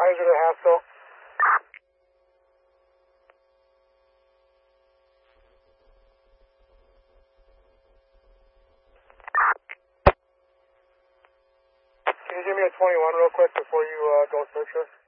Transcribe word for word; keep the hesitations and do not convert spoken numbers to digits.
Kaiser to Haskell. Can you give me a twenty-one real quick before you uh, go search her?